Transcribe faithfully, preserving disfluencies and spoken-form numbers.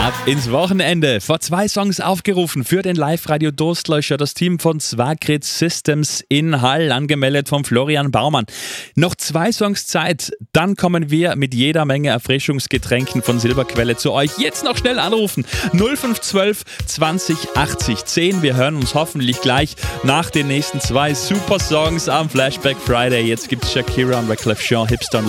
Ab ins Wochenende. Vor zwei Songs aufgerufen für den Live-Radio Durstlöscher. Das Team von Swagrid Systems in Hall, angemeldet von Florian Baumann. Noch zwei Songs Zeit, dann kommen wir mit jeder Menge Erfrischungsgetränken von Silberquelle zu euch. Jetzt noch schnell anrufen. null fünf eins zwei zwanzig achtzig zehn. Wir hören uns hoffentlich gleich nach den nächsten zwei Super Songs am Flashback Friday. Jetzt gibt's Shakira und Wyclef Jean, Hipster.